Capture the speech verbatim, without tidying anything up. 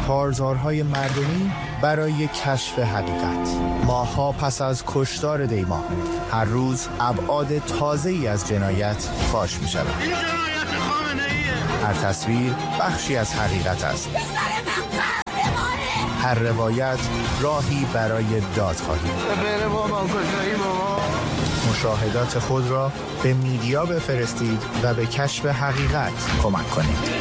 کارزارهای مردمی برای کشف حقیقت. ماه‌ها پس از کشتار دیما، هر روز ابعاد تازه‌ای از جنایت فاش می‌شود. این جنایت خامنه‌ایه. هر تصویر بخشی از حقیقت است. هر روایت راهی برای دادخواهی. مشاهدات خود را به میدیا بفرستید و به کشف حقیقت کمک کنید.